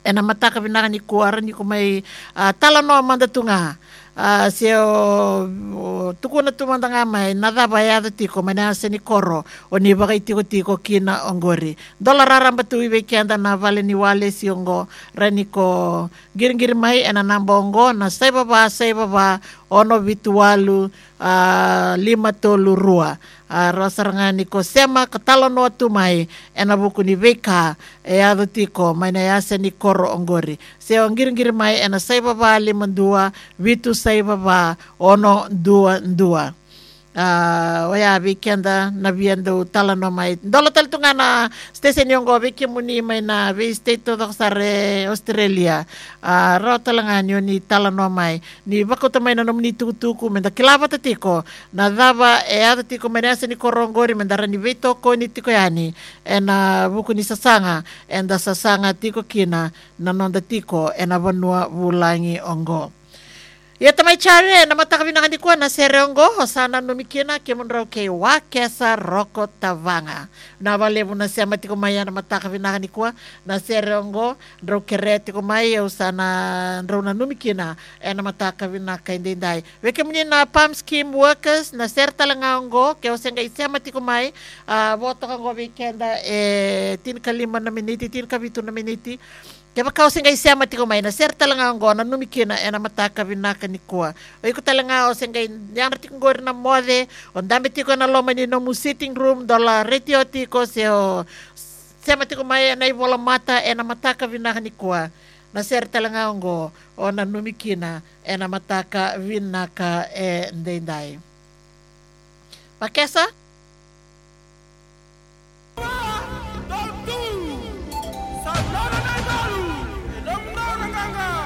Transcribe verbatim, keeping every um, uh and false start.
e na mataka vinaka ni kuara ni ko may uh, tala no manda tunga. Uh, se o, o tukuna tumanda nga mai nadaba ya tiko mana se ni koro o ni bagai tiko tiko kina ongori dola raramba tu ibe kianda na vale ni wale si ongo rani ko giringir mai ena namba ongo na sai baba sai baba ono vitualu uh, lima tolu rua uh, rasarangani ko sema katalo no tu mai ena buku ni veka e ado tiko mana ya se ni koro ongori se ongiringir mai ena sai baba lima dua vitu sai baba ono dua dua uh, oya vikenda na viendo tala no mai dolo tal tunga na stesen yongo viki muni mai na vi state to sare Australia uh, ro talanga ni tala no mai ni bako tamai na nomni tuku menda kilava tatiko na dava e ada tiko menasa ni korongori mendara ni veto ko ni tiko yani ena buku ni sasanga enda sasanga tiko kina na nonda tiko ena vanua vulangi ongo. Ia tamai chare na matakavina ni kwa na serengo hosana numikina ke munrau ke wakesa roko tavanga na vale na sema tiko maya na matakavina ni kwa na serengo ndro kere tiko maya usana ndro na numikina e na matakavina ka indai weke na palm scheme workers na serta langango ke osenga isema tiko mai uh, voto kango weekenda e tin kalima na miniti tin kabitu na miniti kaya kau singa isema tiko mai na ser talanga ngo na numikina e na mataka vinaka ni kuwa. O iko talanga o singa yang tiko ngori na mode o dami tiko na loma ni no mu sitting room dola retio tiko se o sema tiko mai na ibola mata e na mataka vinaka ni kuwa. Na ser talanga ngo o na numikina e na mataka vinaka e ndendai. Pakesa?